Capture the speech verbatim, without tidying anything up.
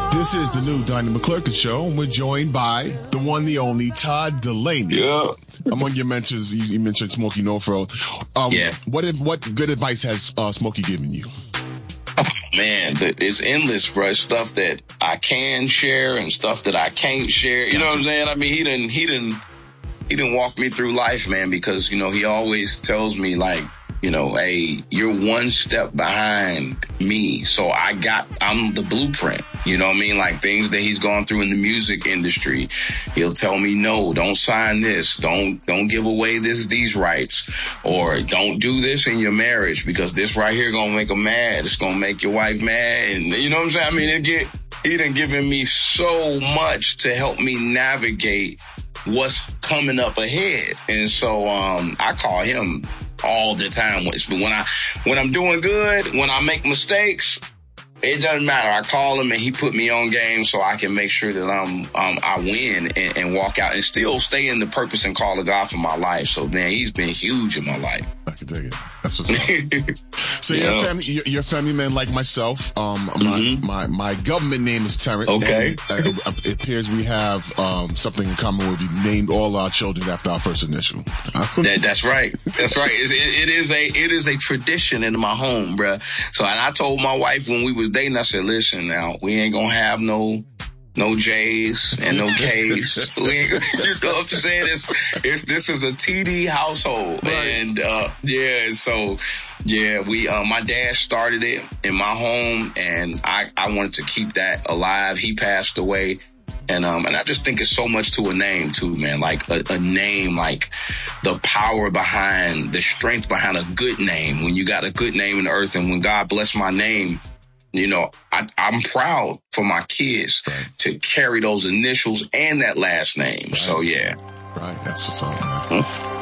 This is the new Donnie McClurkin Show, and we're joined by the one, the only, Todd Delaney. Yeah. Among your mentors, you, you mentioned Smokey Norfro. Um, yeah. What what good advice has uh, Smokey given you? Oh, man, it's endless, bro. Stuff that I can share and stuff that I can't share. You know what I'm saying? I mean, he didn't, he didn't, he didn't walk me through life, man, because, you know, he always tells me, like, you know, hey, you're one step behind me. So I got, I'm the blueprint. You know what I mean? Like things that he's gone through in the music industry. He'll tell me, no, don't sign this. Don't, don't give away this, these rights, or don't do this in your marriage because this right here gonna make them mad. It's gonna make your wife mad. And you know what I'm saying? I mean, it get, he done given me so much to help me navigate what's coming up ahead. And so, um, I call him all the time. When I, when I'm doing good, when I make mistakes, it doesn't matter. I call him and he put me on game so I can make sure that I'm, um, I win and, and walk out and still stay in the purpose and call of God for my life. So, man, he's been huge in my life. I can dig it. That's what's up. So yeah. you're, a family, you're, you're a family man like myself. Um, mm-hmm. my, my, my government name is Terrence. Okay. And, uh, it appears we have, um, something in common where we named all our children after our first initial. that, that's right. That's right. It's, it, it is a, it is a tradition in my home, bruh. So, and I told my wife when we was dating, I said, listen now, we ain't gonna have no, no J's and no K's. we ain't, you know what I'm saying? It's, it's, this is a T D household. Right. And, uh, yeah, so, yeah, we, uh, my dad started it in my home and I, I wanted to keep that alive. He passed away. And, um, and I just think it's so much to a name too, man. Like a, a name, like the power behind, the strength behind a good name. When you got a good name in the earth and when God bless my name, you know, I, I'm proud for my kids right. to carry those initials and that last name. Right. So, yeah. Right. That's what's up, man. Hmm?